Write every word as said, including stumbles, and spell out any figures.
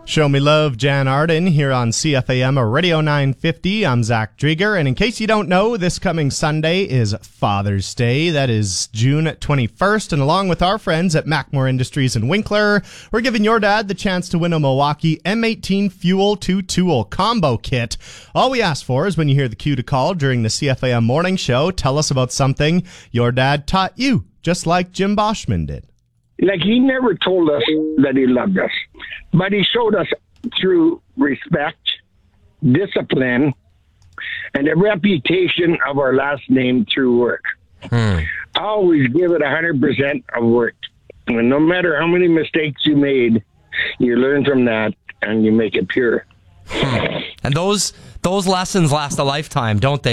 Show Me Love, Jan Arden, here on C F A M Radio nine fifty. I'm Zach Drieger, and in case you don't know, this coming Sunday is Father's Day. That is June twenty-first, and along with our friends at Mackmore Industries in Winkler, we're giving your dad the chance to win a Milwaukee M eighteen Fuel two Tool Combo Kit. All we ask for is when you hear the cue to call during the C F A M Morning Show, tell us about something your dad taught you, just like Jim Boschman did. Like, he never told us that he loved us, but he showed us through respect, discipline, and a reputation of our last name through work. Hmm. Always give it one hundred percent of work. And no matter how many mistakes you made, you learn from that and you make it pure. Hmm. And those those lessons last a lifetime, don't they?